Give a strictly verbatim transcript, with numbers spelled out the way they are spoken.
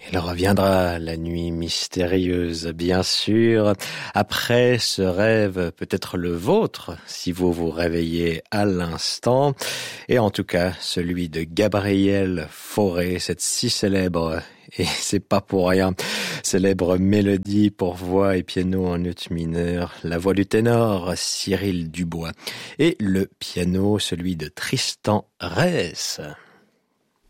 Il reviendra, la nuit mystérieuse, bien sûr. Après ce rêve, peut-être le vôtre, si vous vous réveillez à l'instant. Et en tout cas, celui de Gabrielle Fauré, cette si célèbre, et c'est pas pour rien, célèbre mélodie pour voix et piano en ut mineur. La voix du ténor, Cyril Dubois. Et le piano, celui de Tristan Reyes.